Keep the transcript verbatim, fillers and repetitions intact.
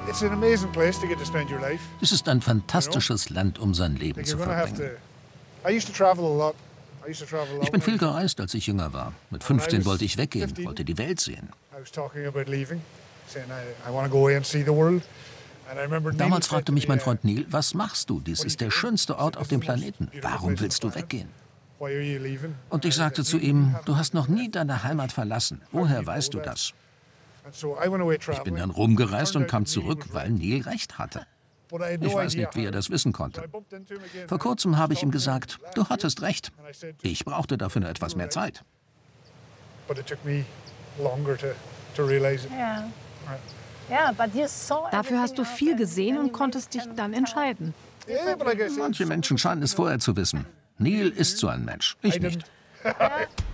Es ist ein fantastisches Land, um sein Leben zu verbringen. Ich bin viel gereist, als ich jünger war. Mit fünfzehn wollte ich weggehen, wollte die Welt sehen. Damals fragte mich mein Freund Neil, was machst du? Dies ist der schönste Ort auf dem Planeten. Warum willst du weggehen? Und ich sagte zu ihm, du hast noch nie deine Heimat verlassen. Woher weißt du das? Ich bin dann rumgereist und kam zurück, weil Neil recht hatte. Ich weiß nicht, wie er das wissen konnte. Vor kurzem habe ich ihm gesagt, du hattest recht. Ich brauchte dafür nur etwas mehr Zeit. Dafür hast du viel gesehen und konntest dich dann entscheiden. Manche Menschen scheinen es vorher zu wissen. Neil ist so ein Mensch, ich nicht.